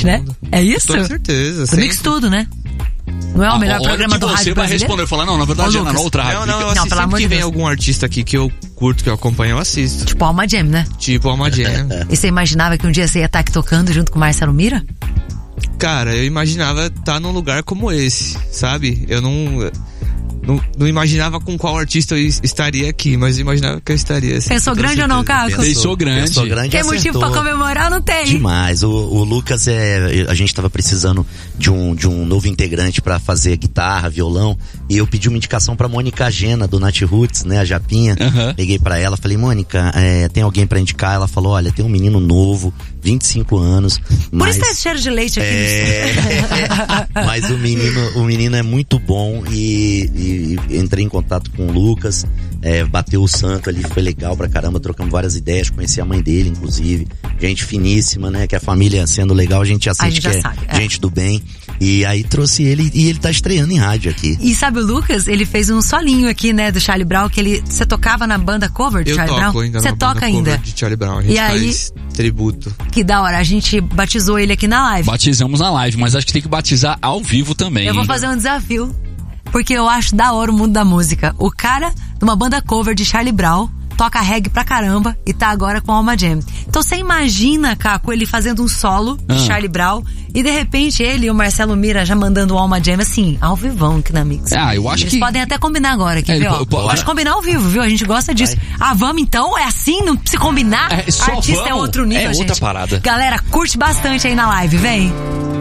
gente, né? É isso? Com certeza. O Mix tudo, né? Não é o melhor programa do rádio você vai responder, falar, não, na verdade é na outra rádio. Não, eu assisto sempre que vem algum artista aqui que eu curto, que eu acompanho, eu assisto. Tipo Alma Jam, né? Tipo Alma Jam. E você imaginava que um dia você ia estar aqui tocando junto com o Marcelo Mira? Cara, eu imaginava estar num lugar como esse, sabe? Eu não imaginava com qual artista eu estaria aqui, mas eu imaginava que eu estaria assim. Pensou grande ou não, Caco? Pensou grande. Tem motivo pra comemorar? Não tem. Demais. O Lucas a gente tava precisando de um novo integrante pra fazer guitarra, violão, e eu pedi uma indicação pra Mônica Gena, do Nat Roots, né, a Japinha. Peguei pra ela, falei, Mônica, tem alguém pra indicar? Ela falou, olha, tem um menino novo, 25 anos. Por isso tem cheiro de leite aqui. Mas o menino é muito bom e entrei em contato com o Lucas, bateu o santo ali, foi legal pra caramba, trocamos várias ideias, conheci a mãe dele, inclusive, gente finíssima, né, que a família sendo legal, a gente já sente que é gente do bem, e aí trouxe ele, e ele tá estreando em rádio aqui. E sabe o Lucas, ele fez um solinho aqui, né, do Charlie Brown, que você tocava na banda cover de Charlie Brown? Eu toco ainda Você toca ainda? De Charlie Brown, a gente faz tributo. Que da hora, a gente batizou ele aqui na live. Batizamos na live, mas acho que tem que batizar ao vivo também. Eu vou fazer um desafio, porque eu acho da hora o mundo da música. O cara de uma banda cover de Charlie Brown toca reggae pra caramba e tá agora com Alma Jam. Então você imagina, Caco, ele fazendo um solo de Charlie Brown e de repente ele e o Marcelo Mira já mandando o Alma Jam assim, ao vivão aqui na Mix. Eu acho Eles podem até combinar agora aqui, viu? Pode combinar ao vivo, viu? A gente gosta disso. Vamos então? É assim? Não precisa combinar? Só artista vamos. É outro nível, gente. Outra parada. Galera, curte bastante aí na live, vem!